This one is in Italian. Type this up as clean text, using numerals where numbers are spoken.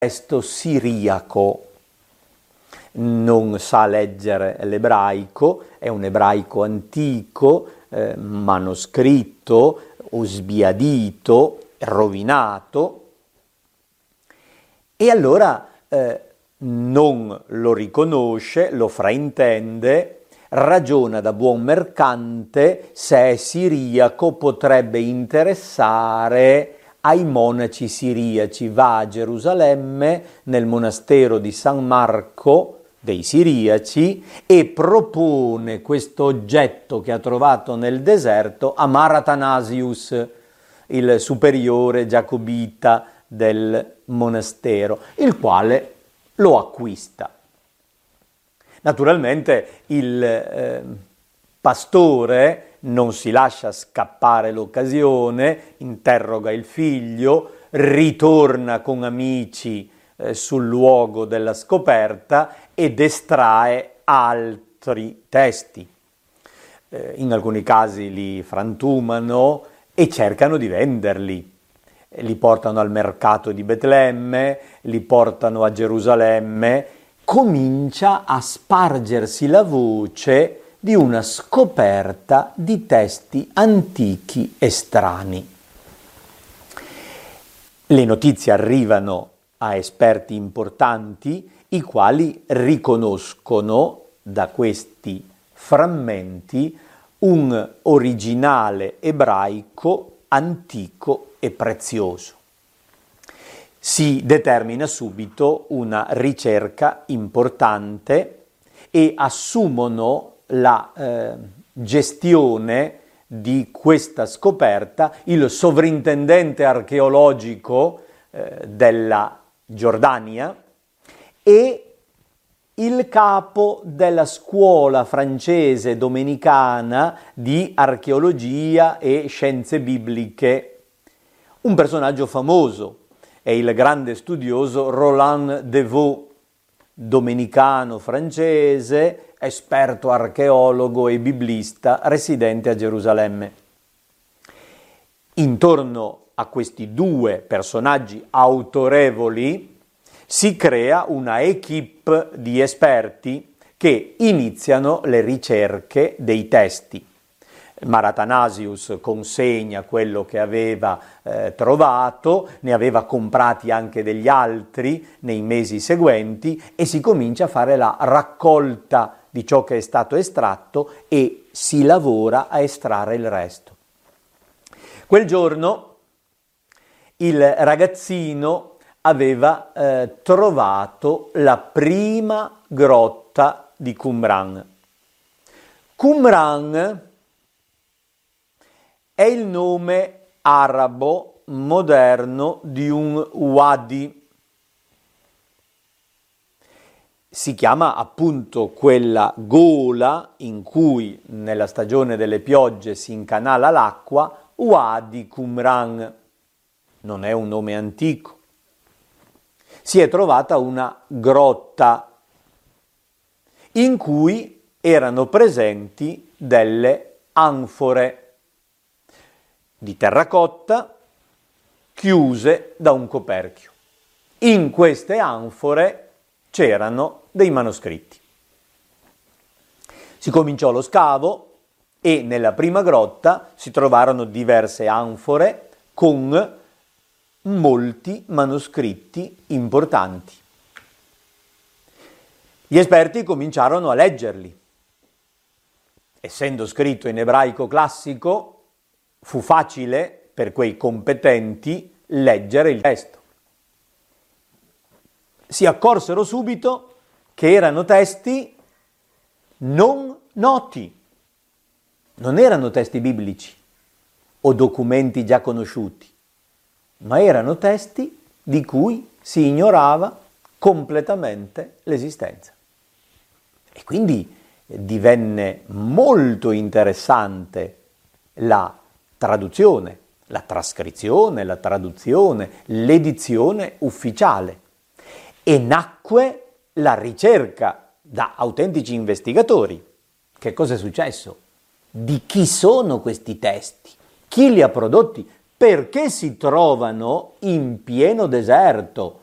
testo siriaco. Non sa leggere l'ebraico, è un ebraico antico, manoscritto, o sbiadito, rovinato, e allora non lo riconosce, lo fraintende, ragiona da buon mercante se è siriaco potrebbe interessare ai monaci siriaci. Va a Gerusalemme nel monastero di San Marco dei siriaci e propone questo oggetto che ha trovato nel deserto a Mar Athanasius, il superiore giacobita del monastero, il quale lo acquista. Naturalmente il pastore non si lascia scappare l'occasione, interroga il figlio, ritorna con amici sul luogo della scoperta ed estrae altri testi. In alcuni casi li frantumano e cercano di venderli. Li portano al mercato di Betlemme, li portano a Gerusalemme. Comincia a spargersi la voce di una scoperta di testi antichi e strani. Le notizie arrivano a esperti importanti, i quali riconoscono da questi frammenti un originale ebraico antico e prezioso. Si determina subito una ricerca importante e assumono la gestione di questa scoperta il sovrintendente archeologico della Giordania e il capo della scuola francese domenicana di archeologia e scienze bibliche, un personaggio famoso, è il grande studioso Roland de Vaux, domenicano francese, esperto archeologo e biblista residente a Gerusalemme. Intorno a questi due personaggi autorevoli si crea una equipe di esperti che iniziano le ricerche dei testi. Mar Athanasius consegna quello che aveva trovato, ne aveva comprati anche degli altri nei mesi seguenti e si comincia a fare la raccolta di ciò che è stato estratto e si lavora a estrarre il resto. Quel giorno il ragazzino aveva trovato la prima grotta di Qumran. Qumran è il nome arabo moderno di un wadi. Si chiama appunto quella gola in cui nella stagione delle piogge si incanala l'acqua, Wadi Qumran. Non è un nome antico. Si è trovata una grotta in cui erano presenti delle anfore di terracotta chiuse da un coperchio. In queste anfore c'erano dei manoscritti. Si cominciò lo scavo e nella prima grotta si trovarono diverse anfore con molti manoscritti importanti. Gli esperti cominciarono a leggerli. Essendo scritto in ebraico classico, fu facile per quei competenti leggere il testo. Si accorsero subito che erano testi non noti, non erano testi biblici o documenti già conosciuti, ma erano testi di cui si ignorava completamente l'esistenza. E quindi divenne molto interessante la traduzione, la trascrizione, la traduzione, l'edizione ufficiale. E nacque la ricerca da autentici investigatori. Che cosa è successo? Di chi sono questi testi? Chi li ha prodotti? Perché si trovano in pieno deserto?